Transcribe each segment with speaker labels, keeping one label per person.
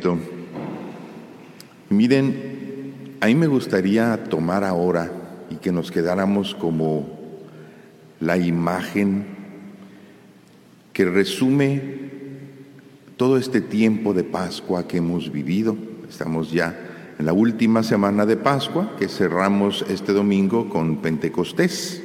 Speaker 1: momento. Miren, a mí me gustaría tomar ahora y que nos quedáramos como la imagen que resume todo este tiempo de Pascua que hemos vivido. Estamos ya en la última semana de Pascua, que cerramos este domingo con Pentecostés.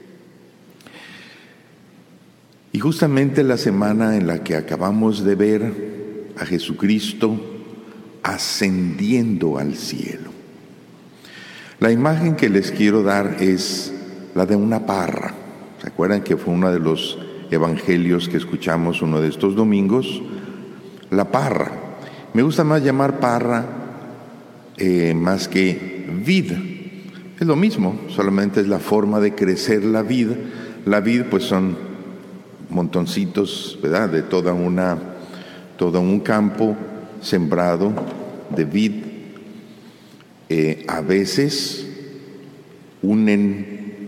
Speaker 1: Y justamente la semana en la que acabamos de ver a Jesucristo ascendiendo al cielo. La imagen que les quiero dar es la de una parra. ¿Se acuerdan que fue uno de los evangelios que escuchamos uno de estos domingos? La parra. Me gusta más llamar parra más que vid. Es lo mismo, solamente es la forma de crecer la vid. La vid pues son montoncitos, ¿verdad?, de todo un campo sembrado de vid. A veces unen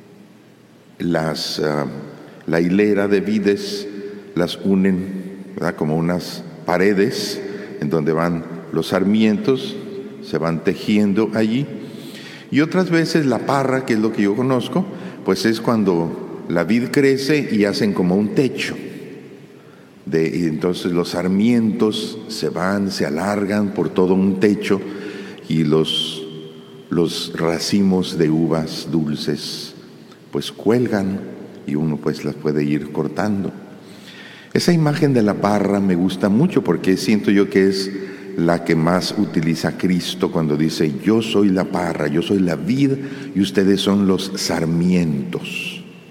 Speaker 1: la hilera de vides, las unen, ¿verdad?, como unas paredes en donde van los sarmientos, se van tejiendo allí. Y otras veces la parra, que es lo que yo conozco, pues es cuando la vid crece y hacen como un techo. Y entonces los sarmientos se alargan por todo un techo y los racimos de uvas dulces pues cuelgan y uno pues las puede ir cortando. Esa imagen de la parra me gusta mucho porque siento yo que es la que más utiliza Cristo cuando dice: yo soy la parra, yo soy la vid y ustedes son los sarmientos.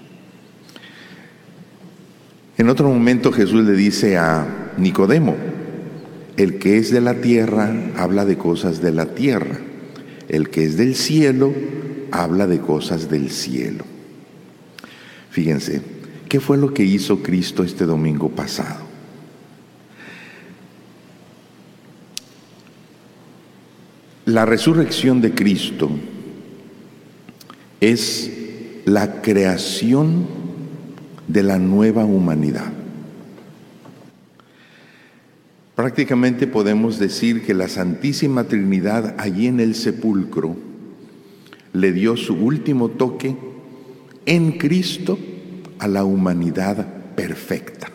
Speaker 1: En otro momento Jesús le dice a Nicodemo: el que es de la tierra habla de cosas de la tierra, el que es del cielo habla de cosas del cielo. Fíjense, ¿qué fue lo que hizo Cristo este domingo pasado? La resurrección de Cristo es la creación de la nueva humanidad. Prácticamente podemos decir que la Santísima Trinidad allí en el sepulcro le dio su último toque en Cristo a la humanidad perfecta.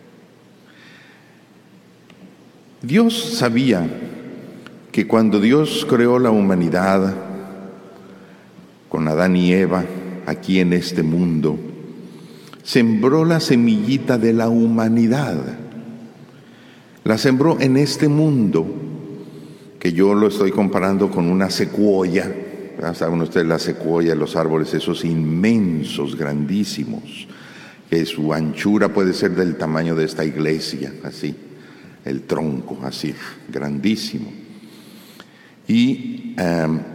Speaker 1: Dios sabía que cuando Dios creó la humanidad con Adán y Eva aquí en este mundo, sembró la semillita de la humanidad. La sembró en este mundo, que yo lo estoy comparando con una secuoya. ¿Saben ustedes la secuoya, los árboles esos inmensos, grandísimos, que su anchura puede ser del tamaño de esta iglesia, así, el tronco, así, grandísimo. Y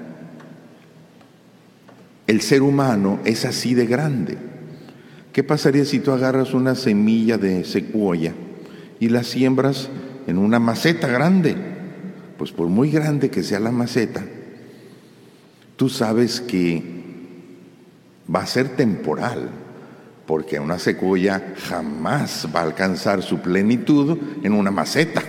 Speaker 1: el ser humano es así de grande. ¿Qué pasaría si tú agarras una semilla de secuoya y la siembras en una maceta grande? Pues por muy grande que sea la maceta, tú sabes que va a ser temporal, porque una secuoya jamás va a alcanzar su plenitud en una maceta.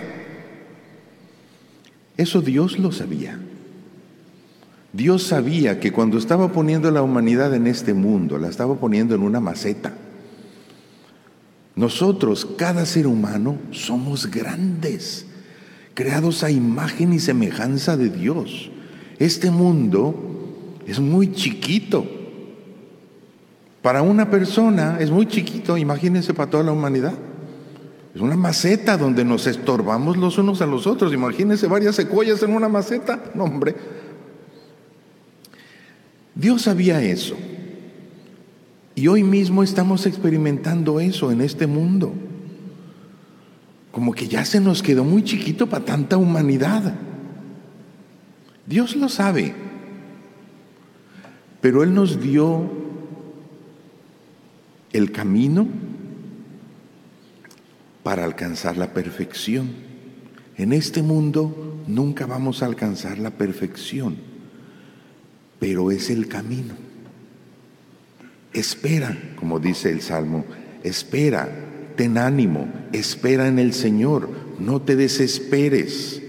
Speaker 1: Eso Dios lo sabía. Dios sabía que cuando estaba poniendo la humanidad en este mundo, la estaba poniendo en una maceta. Nosotros, cada ser humano, somos grandes, creados a imagen y semejanza de Dios. Este mundo es muy chiquito. Para una persona es muy chiquito, imagínense para toda la humanidad. Es una maceta donde nos estorbamos los unos a los otros. Imagínense varias secuoyas en una maceta. No, hombre. Dios sabía eso. Y hoy mismo estamos experimentando eso en este mundo. Como que ya se nos quedó muy chiquito para tanta humanidad. Dios lo sabe. Pero Él nos dio el camino para alcanzar la perfección. En este mundo nunca vamos a alcanzar la perfección, pero es el camino. Espera, como dice el Salmo, espera, ten ánimo, espera en el Señor, no te desesperes.